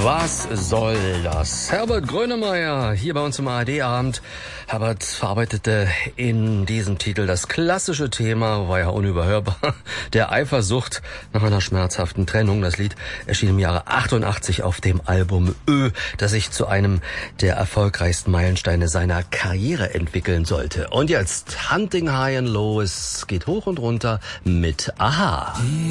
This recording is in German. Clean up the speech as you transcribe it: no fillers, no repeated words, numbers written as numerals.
Was soll das? Herbert Grönemeyer hier bei uns im ARD-Abend. Herbert verarbeitete in diesem Titel das klassische Thema, war ja unüberhörbar, der Eifersucht nach einer schmerzhaften Trennung. Das Lied erschien im Jahre 88 auf dem Album Ö, das sich zu einem der erfolgreichsten Meilensteine seiner Karriere entwickeln sollte. Und jetzt Hunting High and Low, es geht hoch und runter mit Aha.